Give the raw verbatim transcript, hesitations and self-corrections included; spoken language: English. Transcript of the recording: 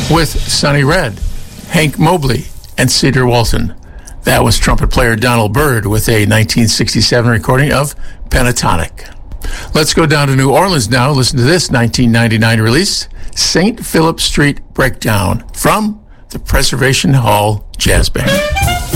with Sonny Red, Hank Mobley, and Cedar Walton. That was trumpet player Donald Byrd with a nineteen sixty-seven recording of Pentatonic. Let's go down to New Orleans now. Listen to this nineteen ninety-nine release, Saint Philip Street Breakdown from the Preservation Hall Jazz Band.